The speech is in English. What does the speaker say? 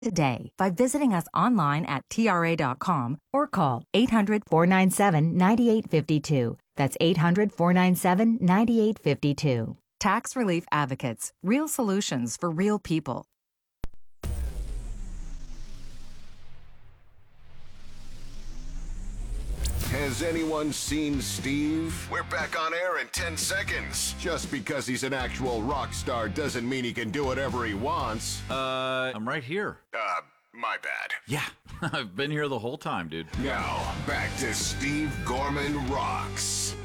today by visiting us online at TRA.com or call 800-497-9852. That's 800-497-9852. Tax Relief Advocates, real solutions for real people. Has anyone seen Steve? We're back on air in 10 seconds. Just because he's an actual rock star doesn't mean he can do whatever he wants. I'm right here. My bad. Yeah, I've been here the whole time, dude. Now, back to Steve Gorman Rocks.